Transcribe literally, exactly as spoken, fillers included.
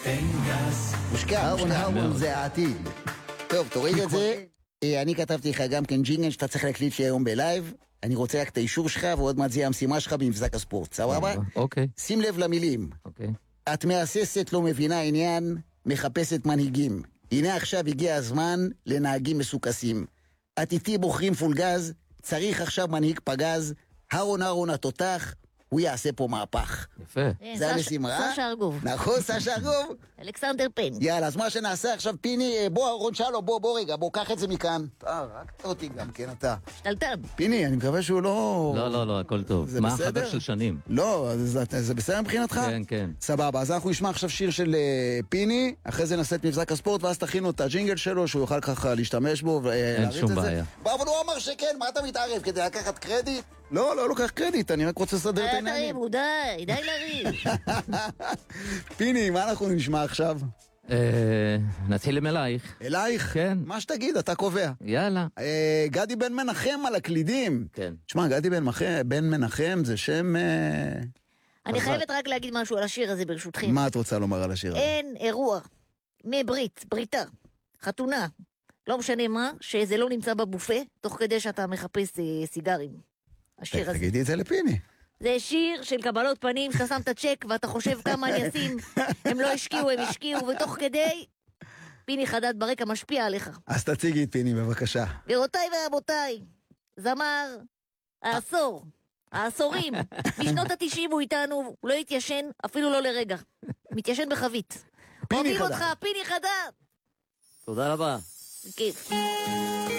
מושקע, אהרון אהרון זה העתיד. טוב, תוריד את זה. אה, אני כתבתי לך גם כן ג'ינגל שאתה צריך להקליט לי היום בלייב. אני רוצה רק את האישור שלך, ועוד מעט זה יהיה המשימה שלך במבזק הספורט, סבבה? אוקיי. שים לב למילים. אוקיי. את מהססת, לא מבינה עניין, מחפשת מנהיגים. הנה עכשיו הגיע הזמן לנהגים מסוכסים. את איתי בוחרים פול גז, צריך עכשיו מנהיג פגז, אהרון אהרון התותח, הוא יעשה פה מהפך. יפה. זה המשימה. סשה ארגוב. נכון, סשה ארגוב. אלכסנדר פן. יאללה, אז מה שנעשה עכשיו, פיני, בוא, אהרון שלום, בוא, בוא רגע, בוא, קח את זה מכאן. אה, רק אותי גם, כן, אתה. שתלטן. פיני, אני מקווה שהוא לא... לא, לא, לא, הכל טוב. זה מה, בסדר? חבר של שנים. לא, זה, זה בסדר מבחינתך? כן, כן. סבבה, אז אנחנו נשמע עכשיו שיר של uh, פיני, אחרי זה נעשה את מבזק הספורט, ואז תכינו את הג'ינגל שלו, שהוא יוכל ככה להשתמש בו ולהריץ שום את זה. בעיה. בוא, אבל הוא אמר שכן, מה אתה מתערב? כדי לקחת קרדיט? לא, לא לוקח קרדיט, אני רק רוצה לסדר את די, העניינים. תריבו, די, די לריב. פיני, מה אנחנו נשמע עכשיו? אה, נתחיל עם אלייך. אלייך? כן. מה שתגיד, אתה קובע. יאללה. אה, גדי בן מנחם על הקלידים. כן. תשמע, גדי בן, מח... בן מנחם זה שם... אה, אני חזק. חייבת רק להגיד משהו על השיר הזה ברשותכם. מה את רוצה לומר על השיר הזה? אין אירוע, מברית, בריתה, חתונה, לא משנה מה, שזה לא נמצא בבופה, תוך כדי שאתה מחפש אה, סיגרים. השיר הזה. תגידי את זה לפיני. זה שיר של קבלות פנים, שאתה שם את הצ'ק ואתה חושב כמה אני אשים, הם לא השקיעו, הם השקיעו, ותוך כדי, פיני חדד ברקע משפיע עליך. אז תציגי את פיני בבקשה. גבירותיי ורבותיי, זמר העשור, העשורים, משנות התשעים הוא איתנו, הוא לא התיישן, אפילו לא לרגע. מתיישן בחבית. פיני אוהבים חדד. אותך, פיני חדד! תודה רבה. כיף.